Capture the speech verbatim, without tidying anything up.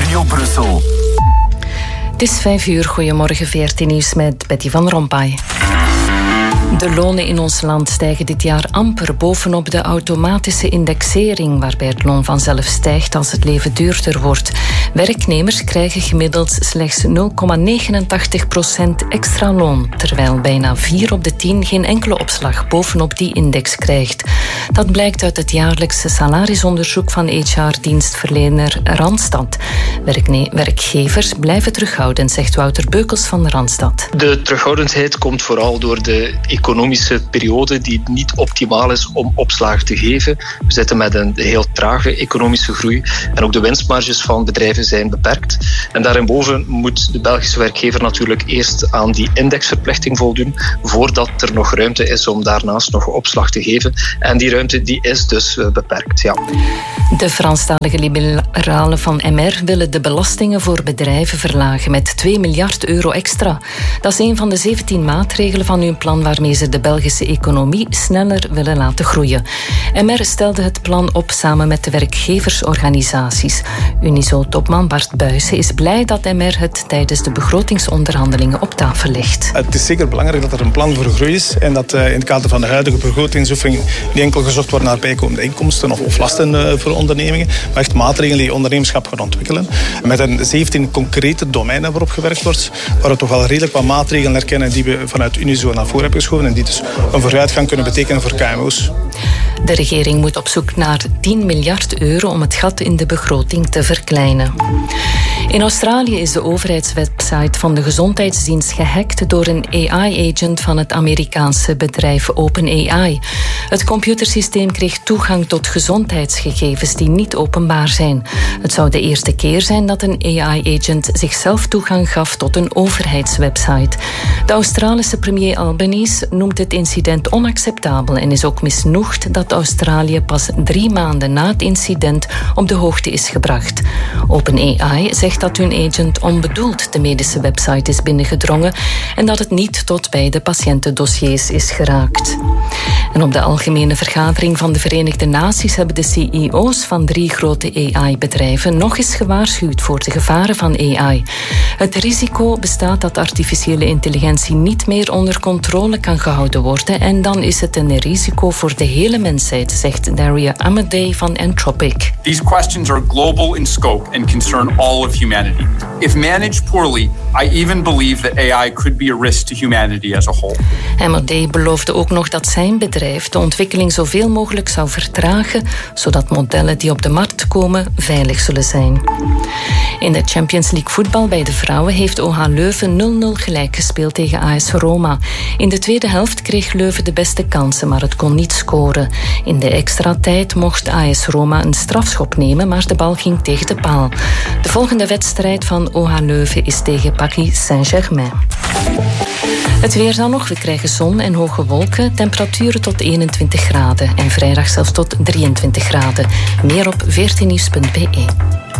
Radio Brussel. Het is vijf uur. Goedemorgen, V R T Nieuws met Betty van Rompuy. De lonen in ons land stijgen dit jaar amper bovenop de automatische indexering, waarbij het loon vanzelf stijgt als het leven duurder wordt. Werknemers krijgen gemiddeld slechts nul komma negenentachtig procent extra loon, terwijl bijna vier op de tien geen enkele opslag bovenop die index krijgt. Dat blijkt uit het jaarlijkse salarisonderzoek van H R-dienstverlener Randstad. Werkne- werkgevers blijven terughoudend, zegt Wouter Beukels van Randstad. De terughoudendheid komt vooral door de economische periode die niet optimaal is om opslag te geven. We zitten met een heel trage economische groei en ook de winstmarges van bedrijven zijn beperkt. En daarboven moet de Belgische werkgever natuurlijk eerst aan die indexverplichting voldoen voordat er nog ruimte is om daarnaast nog opslag te geven. En die ruimte die is dus beperkt, ja. De Franstalige liberalen van M R willen de belastingen voor bedrijven verlagen met twee miljard euro extra. Dat is een van de zeventien maatregelen van hun plan waarmee ze de Belgische economie sneller willen laten groeien. M R stelde het plan op samen met de werkgeversorganisaties. Unizo-topman Bart Buijsen is blij dat M R het tijdens de begrotingsonderhandelingen op tafel legt. Het is zeker belangrijk dat er een plan voor groei is en dat uh, in het kader van de huidige begrotingsoefening niet enkel gezocht wordt naar bijkomende inkomsten of, of lasten uh, voor ondernemingen, maar echt maatregelen die ondernemerschap gaan ontwikkelen. Met een zeventien concrete domeinen waarop gewerkt wordt, waar we toch wel redelijk wat maatregelen herkennen die we vanuit Unizo naar voren hebben geschoven en die dus een vooruitgang kunnen betekenen voor K M O's. De regering moet op zoek naar tien miljard euro om het gat in de begroting te verkleinen. In Australië is de overheidswebsite van de gezondheidsdienst gehackt door een A I-agent van het Amerikaanse bedrijf OpenAI. Het computersysteem kreeg toegang tot gezondheidsgegevens die niet openbaar zijn. Het zou de eerste keer zijn dat een A I-agent zichzelf toegang gaf tot een overheidswebsite. De Australische premier Albanese noemt het incident onacceptabel en is ook misnoegd dat Australië pas drie maanden na het incident op de hoogte is gebracht. OpenAI zegt dat hun agent onbedoeld de medische website is binnengedrongen en dat het niet tot bij de patiëntendossiers is geraakt. En op de algemene vergadering van de Verenigde Naties hebben de C E O's van drie grote A I-bedrijven nog eens gewaarschuwd voor de gevaren van A I. Het risico bestaat dat artificiële intelligentie niet meer onder controle kan gehouden worden en dan is het een risico voor de hele mensheid, zegt Daria Amadei van Anthropic. These questions are global in scope and concern all of humanity. If managed poorly, I even believe that A I could be a risk to humanity as a whole. Amadei beloofde ook nog dat zijn bedrijf de ontwikkeling zoveel mogelijk zou vertragen, zodat modellen die op de markt komen veilig zullen zijn. In de Champions League voetbal bij de vrouwen heeft O H Leuven nul nul gelijk gespeeld tegen A S Roma. In de tweede helft kreeg Leuven de beste kansen, maar het kon niet scoren. In de extra tijd mocht A S Roma een strafschop nemen, maar de bal ging tegen de paal. De volgende wedstrijd van O H Leuven is tegen Paris Saint-Germain. Het weer dan nog. We krijgen zon en hoge wolken. Temperaturen tot eenentwintig graden. En vrijdag zelfs tot drieëntwintig graden. Meer op v r t nieuws punt b e.